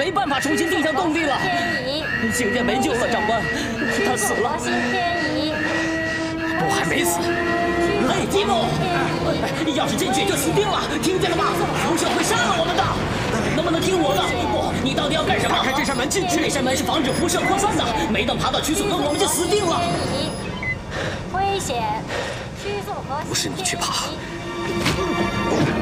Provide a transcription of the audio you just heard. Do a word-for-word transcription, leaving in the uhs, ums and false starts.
没办法重新定向动力了。星舰没救了，长官，他死了。不，还没死。哎，吉姆，要是进去就死定了，听见了吗？辐射会杀了我们的，能不能听我的？不，你到底要干什么？ 开这扇门进去。 这扇门是防止辐射扩散的，没等爬到曲索根，我们就死定了。 危险，曲索核不是你去爬。